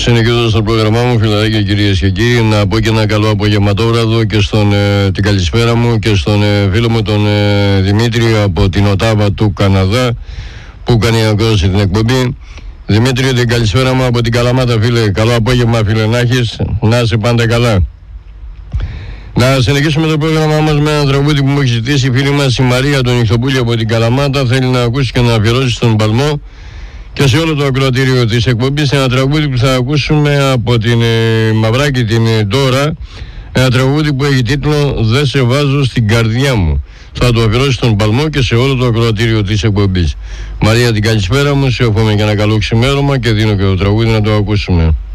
Συνεχίζοντας το πρόγραμμά μου, φιλαράκια κυρίες και κύριοι, να πω και ένα καλό απογευματόβραδο και στον την καλησπέρα μου και στον φίλο μου τον Δημήτρη από την Οτάβα του Καναδά που κάνει ακρόαση την εκπομπή. Δημήτρη, την καλησπέρα μου από την Καλαμάτα, φίλε. Καλό απόγευμα, φίλε, να έχεις, να είσαι πάντα καλά. Να συνεχίσουμε το πρόγραμμά μας με ένα τραγούδι που μου έχει ζητήσει η φίλη μας η Μαρία τον Ιχθοπούλη από την Καλαμάτα. Θέλει να ακούσει και να αφιερώσει στον Παλμό και σε όλο το ακροατήριο της εκπομπής ένα τραγούδι που θα ακούσουμε από την Μαυράκη την Ντόρα, ένα τραγούδι που έχει τίτλο «Δεν σε βάζω στην καρδιά μου». Θα το αφιερώσει στον Παλμό και σε όλο το ακροατήριο της εκπομπής. Μαρία, την καλησπέρα μου, σε εύχομαι και ένα καλό ξημέρωμα και δίνω και το τραγούδι να το ακούσουμε.